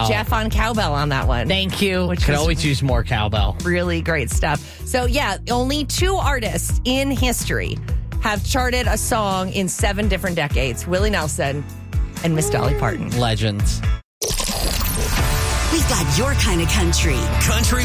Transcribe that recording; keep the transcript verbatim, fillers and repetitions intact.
wow. Jeff on cowbell on that one. Thank you. Which Could was always use more cowbell. Really great stuff. So, yeah, only two artists in history have charted a song in seven different decades. Willie Nelson and Miss Dolly Parton. Legends. We've got your kind of country. Country